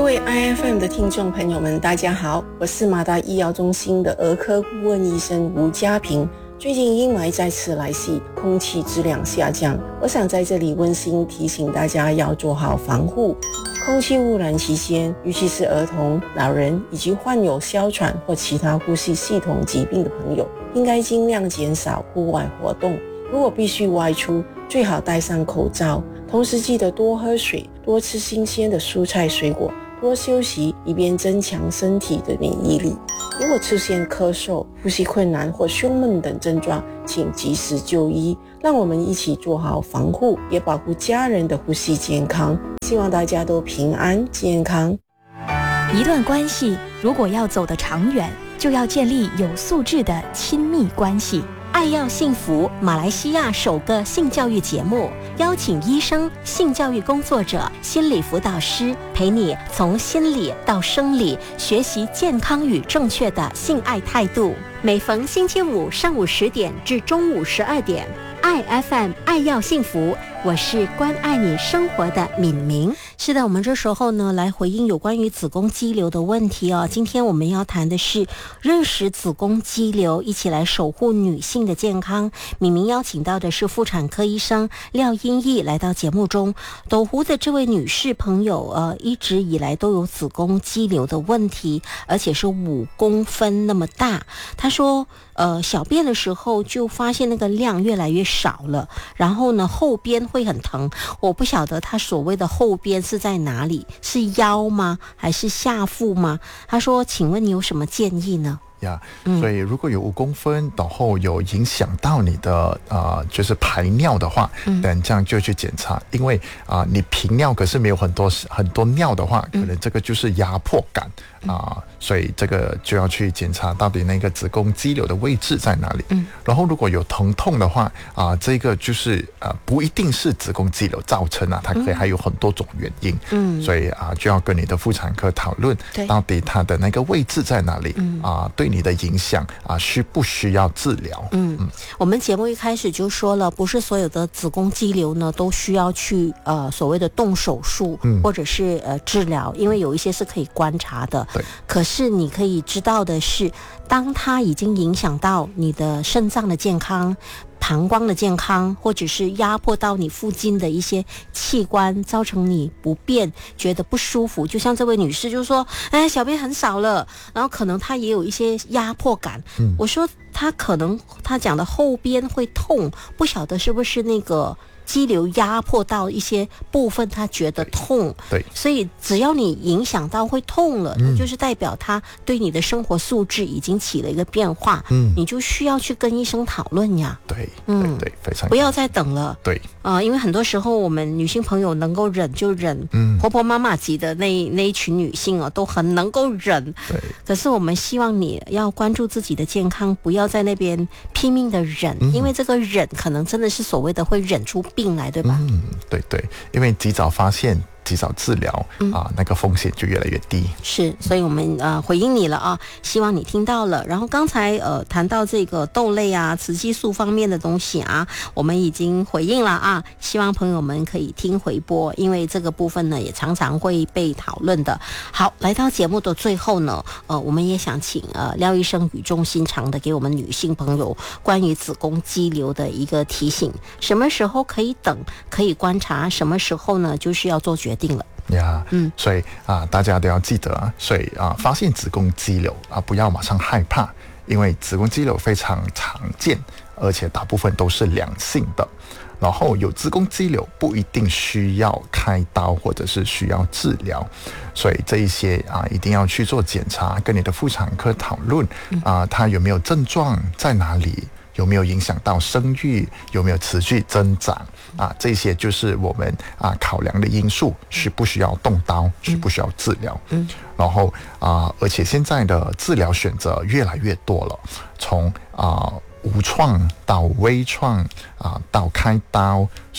各位 IFM 的听众朋友们，大家好，我是马大医药中心的儿科顾问医生吴家平。最近阴霾再次来袭，空气质量下降，我想在这里温馨提醒大家要做好防护。空气污染期间，尤其是儿童、老人以及患有哮喘或其他呼吸系统疾病的朋友，应该尽量减少户外活动。如果必须外出，最好戴上口罩，同时记得多喝水，多吃新鲜的蔬菜水果，多休息，以便增强身体的免疫力。如果出现咳嗽、呼吸困难或胸闷等症状，请及时就医。让我们一起做好防护，也保护家人的呼吸健康。希望大家都平安健康。 一段关系如果要走得长远，就要建立有素质的亲密关系。爱要幸福，马来西亚首个性教育节目，邀请医生、性教育工作者、心理辅导师，陪你从心理到生理，学习健康与正确的性爱态度。每逢星期五上午10点至中午12点，IFM 爱要幸福，我是关爱你生活的敏明。是的，我们这时候呢来回应有关于子宫肌瘤的问题哦。今天我们要谈的是认识子宫肌瘤，一起来守护女性的健康。敏明邀请到的是妇产科医生廖英义来到节目中。斗湖的这位女士朋友一直以来都有子宫肌瘤的问题，而且是5公分那么大。她说小便的时候就发现那个量越来越少了，然后呢后边会很疼。我不晓得他所谓的后边是在哪里，是腰吗还是下腹吗？他说请问你有什么建议呢？ 所以如果有5公分，然后有影响到你的就是排尿的话，这样就去检查。因为你频尿可是没有很多尿的话，可能这个就是压迫感所以这个就要去检查到底那个子宫肌瘤的位置在哪里。然后如果有疼痛的话这个就是不一定是子宫肌瘤造成它可以还有很多种原因。所以就要跟你的妇产科讨论到底它的那个位置在哪里对你的影响需不需要治疗。 我们节目一开始就说了，不是所有的子宫肌瘤呢都需要去所谓的动手术或者是治疗，因为有一些是可以观察的。可是你可以知道的是，当它已经影响到你的肾脏的健康、膀胱的健康，或者是压迫到你附近的一些器官，造成你不便，觉得不舒服。就像这位女士就说小便很少了，然后可能她也有一些压迫感。我说她可能她讲的后边会痛，不晓得是不是那个肌瘤压迫到一些部分，他觉得痛。 对， 所以只要你影响到会痛了，那就是代表他对你的生活素质已经起了一个变化。你就需要去跟医生讨论呀。 对，非常不要再等了。 对因为很多时候我们女性朋友能够忍就忍，婆婆妈妈级的那一群女性都很能够忍。 对， 可是我们希望你要关注自己的健康，不要在那边拼命的忍，因为这个忍可能真的是所谓的会忍出病来，对吧？ 对，因为及早发现及早治疗那个风险就越来越低。 是，所以我们回应你了希望你听到了。然后刚才谈到这个豆类雌激素方面的东西我们已经回应了希望朋友们可以听回播，因为这个部分呢也常常会被讨论的。好，来到节目的最后呢我们也想请廖医生语重心长的给我们女性朋友关于子宫肌瘤的一个提醒，什么时候可以等，可以观察，什么时候呢就是要做决定了。 所以大家都要记得所以发现子宫肌瘤不要马上害怕，因为子宫肌瘤非常常见，而且大部分都是良性的。然后有子宫肌瘤不一定需要开刀或者是需要治疗，所以这一些一定要去做检查，跟你的妇产科讨论它有没有症状在哪里，有没有影响到生育，有没有持续增长这些就是我们考量的因素，需不需要动刀，需不需要治疗。然后而且现在的治疗选择越来越多了，从无创到微创到开刀，所以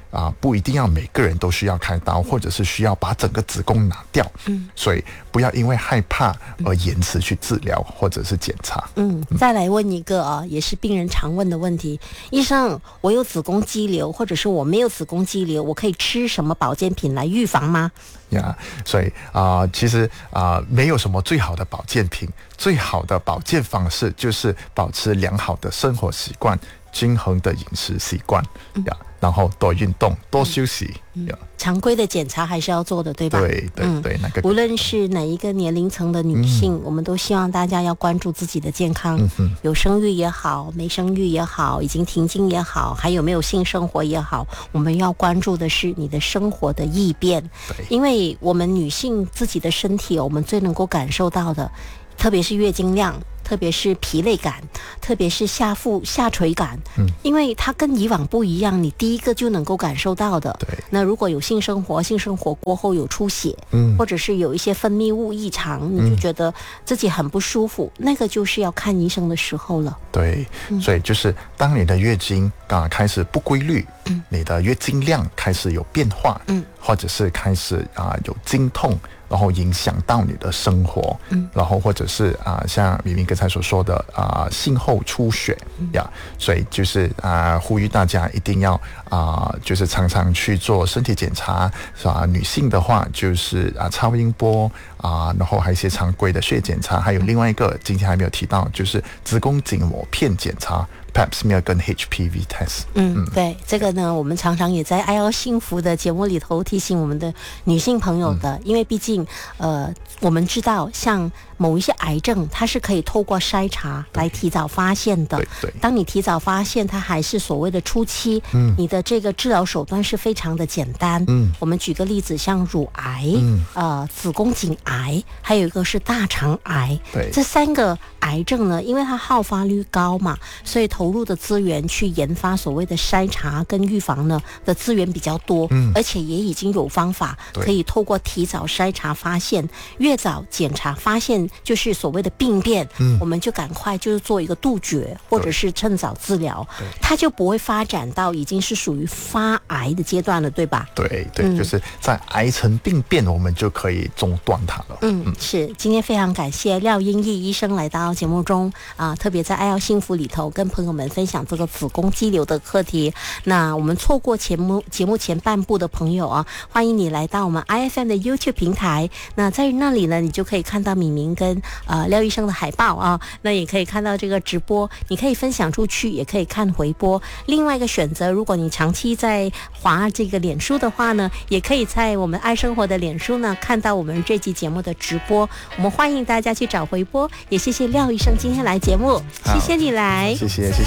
不一定要每个人都需要开刀，或者是需要把整个子宫拿掉。所以不要因为害怕而延迟去治疗或者是检查。 再来问一个也是病人常问的问题，医生，我有子宫肌瘤，或者是我没有子宫肌瘤，我可以吃什么保健品来预防吗？ 所以其实没有什么最好的保健品，最好的保健方式就是保持良好的生活习惯，均衡的饮食习惯，然后多运动，多休息。 常规的检查还是要做的，对吧？ 对，那个无论是哪一个年龄层的女性，我们都希望大家要关注自己的健康，有生育也好，没生育也好，已经停经也好，还有没有性生活也好，我们要关注的是你的生活的异变。因为我们女性自己的身体，我们最能够感受到的，特别是月经量，特别是疲累感，特别是下垂感，因为它跟以往不一样，你第一个就能够感受到的。那如果有性生活过后有出血，或者是有一些分泌物异常，你就觉得自己很不舒服，那个就是要看医生的时候了。 对，所以就是当你的月经开始不规律，你的月经量开始有变化，或者是开始有经痛，然后影响到你的生活，然后或者是像明明刚才所说的性后出血所以就是呼吁大家一定要就是常常去做身体检查，女性的话就是超音波然后还有一些常规的血检查，还有另外一个今天还没有提到，就是子宫颈膜片检查。Pap smear 跟 HPV test。 对，这个呢，我们常常也在爱要幸福的节目里头提醒我们的女性朋友的，因为毕竟我们知道像某一些癌症，它是可以透过筛查来提早发现的。当你提早发现，它还是所谓的初期，你的这个治疗手段是非常的简单。我们举个例子，像乳癌、子宫颈癌，还有一个是大肠癌。这3个癌症呢，因为它好发率高嘛，所以投入的资源去研发所谓的筛查跟预防呢的资源比较多，而且也已经有方法可以透过提早筛查发现，越早检查发现就是所谓的病变，我们就赶快就是做一个杜绝，或者是趁早治疗，它就不会发展到已经是属于发癌的阶段了，对吧？ 对，就是在癌层病变，我们就可以中断它了。 是，今天非常感谢廖英义医生来到节目中特别在爱要幸福里头跟朋友们分享这个子宫肌瘤的课题。那我们错过节目前半部的朋友欢迎你来到我们 IFM 的 YouTube 平台。那在那里呢，你就可以看到敏明跟廖医生的海报那也可以看到这个直播，你可以分享出去，也可以看回播。另外一个选择，如果你长期在滑这个脸书的话呢，也可以在我们爱生活的脸书呢看到我们这期节目的直播。我们欢迎大家去找回播，也谢谢廖医生今天来节目，谢谢你来， 谢谢。